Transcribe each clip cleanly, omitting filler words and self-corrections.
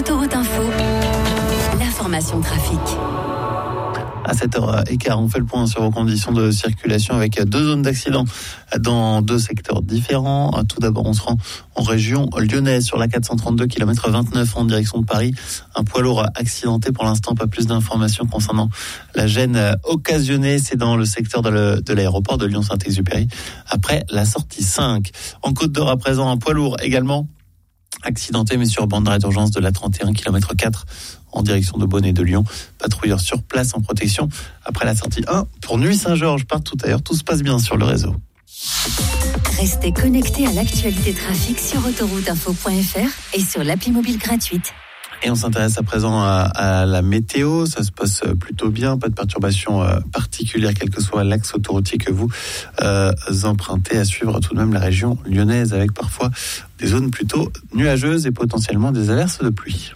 Autoroute Info, l'information trafic. À 7h15, on fait le point sur vos conditions de circulation avec 2 zones d'accident dans 2 secteurs différents. Tout d'abord, on se rend en région lyonnaise sur la 432 km 29 en direction de Paris. Un poids lourd accidenté. Pour l'instant, pas plus d'informations concernant la gêne occasionnée. C'est dans le secteur de l'aéroport de Lyon-Saint-Exupéry après la sortie 5. En Côte d'Or à présent, un poids lourd également accidenté, mais sur bande d'arrêt d'urgence de la 31 km 4 en direction de Beaune et de Lyon. Patrouilleurs sur place en protection après la sortie 1 pour Nuit-Saint-Georges. Partout ailleurs, tout se passe bien sur le réseau. Restez connectés à l'actualité trafic sur autorouteinfo.fr et sur l'appli mobile gratuite. Et on s'intéresse à présent à la météo. Ça se passe plutôt bien, pas de perturbations particulières, quel que soit l'axe autoroutier que vous empruntez. À suivre tout de même la région lyonnaise avec parfois des zones plutôt nuageuses et potentiellement des averses de pluie.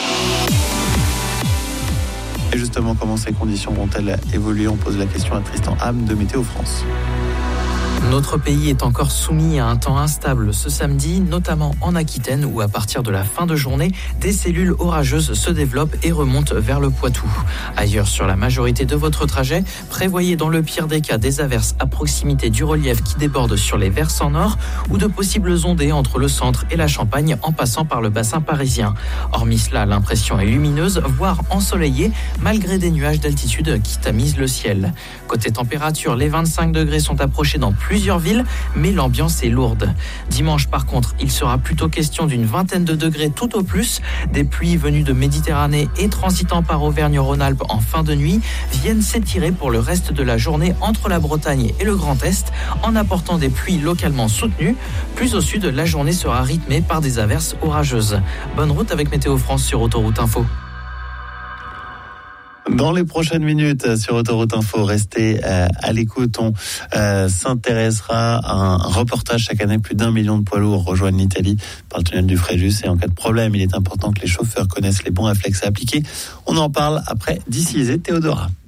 Et justement, comment ces conditions vont-elles évoluer ? On pose la question à Tristan Ham de Météo France. Notre pays est encore soumis à un temps instable ce samedi, notamment en Aquitaine où à partir de la fin de journée, des cellules orageuses se développent et remontent vers le Poitou. Ailleurs, sur la majorité de votre trajet, prévoyez dans le pire des cas des averses à proximité du relief qui déborde sur les versants nord ou de possibles ondées entre le centre et la Champagne en passant par le bassin parisien. Hormis cela, l'impression est lumineuse, voire ensoleillée, malgré des nuages d'altitude qui tamisent le ciel. Côté température, les 25 degrés sont approchés dans plusieurs villes, mais l'ambiance est lourde. Dimanche, par contre, il sera plutôt question d'une vingtaine de degrés tout au plus. Des pluies venues de Méditerranée et transitant par Auvergne-Rhône-Alpes en fin de nuit viennent s'étirer pour le reste de la journée entre la Bretagne et le Grand Est, en apportant des pluies localement soutenues. Plus au sud, la journée sera rythmée par des averses orageuses. Bonne route avec Météo France sur Autoroute Info. Dans les prochaines minutes sur Autoroute Info, restez à l'écoute. On s'intéressera à un reportage. Chaque année, plus d'1 million de poids lourds rejoignent l'Italie par le tunnel du Fréjus. Et en cas de problème, il est important que les chauffeurs connaissent les bons réflexes à appliquer. On en parle après DCZ Théodora.